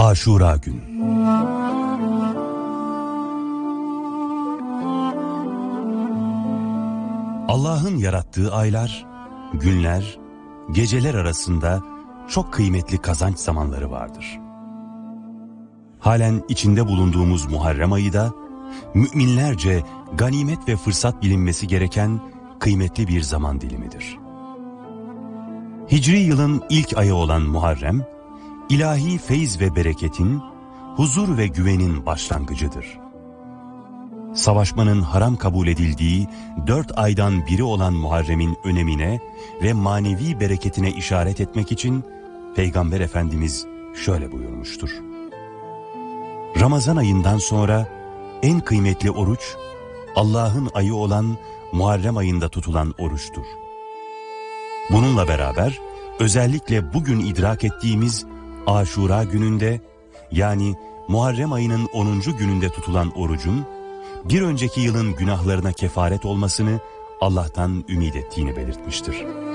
Aşura Günü. Allah'ın yarattığı aylar, günler, geceler arasında çok kıymetli kazanç zamanları vardır. Halen içinde bulunduğumuz Muharrem ayı da müminlerce ganimet ve fırsat bilinmesi gereken kıymetli bir zaman dilimidir. Hicri yılın ilk ayı olan Muharrem, ilahi feyz ve bereketin, huzur ve güvenin başlangıcıdır. Savaşmanın haram kabul edildiği 4 aydan biri olan Muharrem'in önemine ve manevi bereketine işaret etmek için Peygamber Efendimiz şöyle buyurmuştur. Ramazan ayından sonra en kıymetli oruç, Allah'ın ayı olan Muharrem ayında tutulan oruçtur. Bununla beraber özellikle bugün idrak ettiğimiz Aşura gününde, yani Muharrem ayının 10. gününde tutulan orucun, bir önceki yılın günahlarına kefaret olmasını Allah'tan ümit ettiğini belirtmiştir.